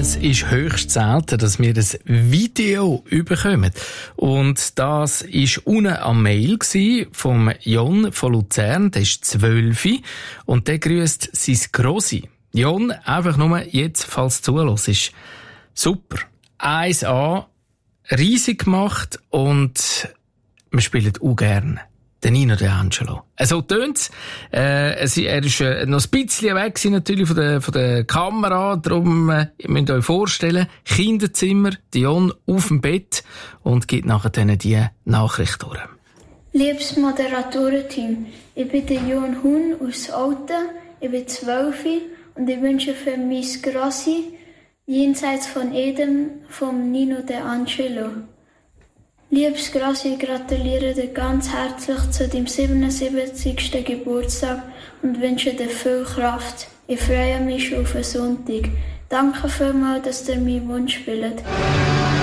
es ist höchst selten, dass wir ein Video bekommen. Und das war unten am Mail vom Jon von Luzern, der ist 12 und der grüßt sein Grossi. Jon, einfach nur jetzt, falls du zuhörst. Super. 1A, riesig gemacht und wir spielen auch gerne. Der Nino De Angelo. So tönt's. Er ist noch ein bisschen weg natürlich von der Kamera. Darum, ihr müsst euch vorstellen, Kinderzimmer, Dion auf dem Bett und gibt nachher dann die Nachricht durch. Liebes Moderatorenteam, ich bin der Jon Huhn aus Olten, ich bin 12 und ich wünsche für mein Grossi jenseits von Eden vom Nino De Angelo. Liebes Grossi, ich gratuliere dir ganz herzlich zu deinem 77. Geburtstag und wünsche dir viel Kraft. Ich freue mich schon auf den Sonntag. Danke vielmals, dass ihr meinen Wunsch spielt.